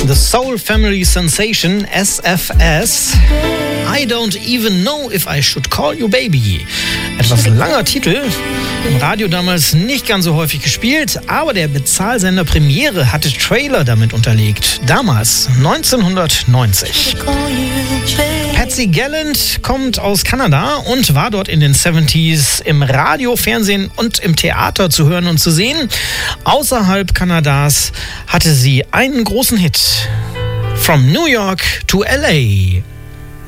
The Soul Family Sensation, SFS. I don't even know if I should call you baby. Etwas langer Titel, im Radio damals nicht ganz so häufig gespielt, aber der Bezahlsender Premiere hatte Trailer damit unterlegt. Damals, 1990. Patsy Gallant kommt aus Kanada und war dort in den 70s im Radio, Fernsehen und im Theater zu hören und zu sehen. Außerhalb Kanadas hatte sie einen großen Hit. From New York to LA.